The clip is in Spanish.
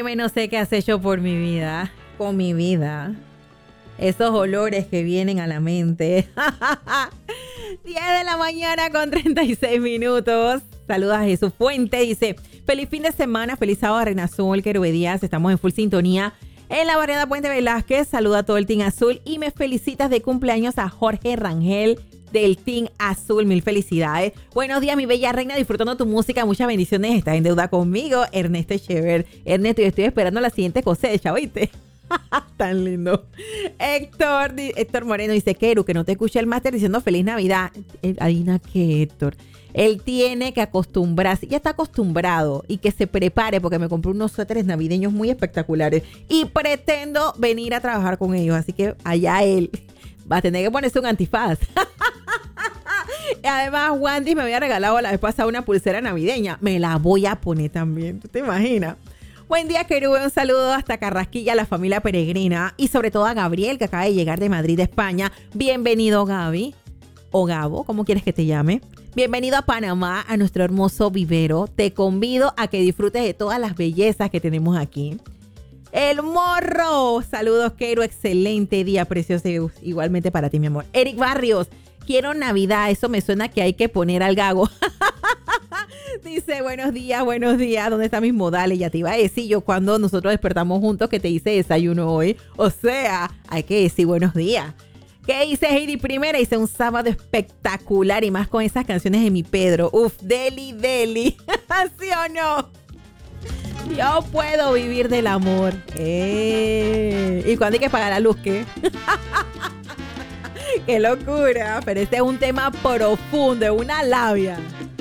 Óyeme, no sé qué has hecho por mi vida, con mi vida. Esos olores que vienen a la mente. 10 de la mañana con 36 minutos. Saludos a Jesús Fuente. Dice, feliz fin de semana, feliz sábado, Reina Azul, Querube Díaz. Estamos en full sintonía en la barriada Puente Velázquez. Saluda a todo el Team Azul y me felicitas de cumpleaños a Jorge Rangel del Team Azul. Mil felicidades. Buenos días, mi bella reina, disfrutando tu música. Muchas bendiciones. Estás en deuda conmigo, Ernesto Echever. Ernesto, yo estoy esperando la siguiente cosecha, ¿oíste? Tan lindo. Héctor Moreno dice, Keru, que no te escuché el máster diciendo feliz Navidad. Adivina que Héctor, él tiene que acostumbrarse, ya está acostumbrado, y que se prepare porque me compré unos suéteres navideños muy espectaculares y pretendo venir a trabajar con ellos, así que allá él va a tener que ponerse un antifaz. Y además Wandy me había regalado la vez pasada una pulsera navideña, me la voy a poner también, ¿tú te imaginas? Buen día, Querube, un saludo hasta Carrasquilla, a la familia peregrina y sobre todo a Gabriel, que acaba de llegar de Madrid, España. Bienvenido, Gaby, o Gabo, ¿cómo quieres que te llame? Bienvenido a Panamá, a nuestro hermoso vivero. Te convido a que disfrutes de todas las bellezas que tenemos aquí. El Morro, saludos, Quero, excelente día, precioso, igualmente para ti, mi amor. Eric Barrios, quiero Navidad, eso me suena que hay que poner al gago. Dice, buenos días, ¿dónde están mis modales? Ya te iba a decir yo cuando nosotros despertamos juntos que te hice desayuno hoy. O sea, hay que decir buenos días. ¿Qué dice Heidi Primera? Hice un sábado espectacular y más con esas canciones de mi Pedro. Uf, deli, deli. ¿Sí o no? Yo puedo vivir del amor. ¿Y cuándo hay que pagar la luz, qué? ¡Qué locura! Pero este es un tema profundo, una labia.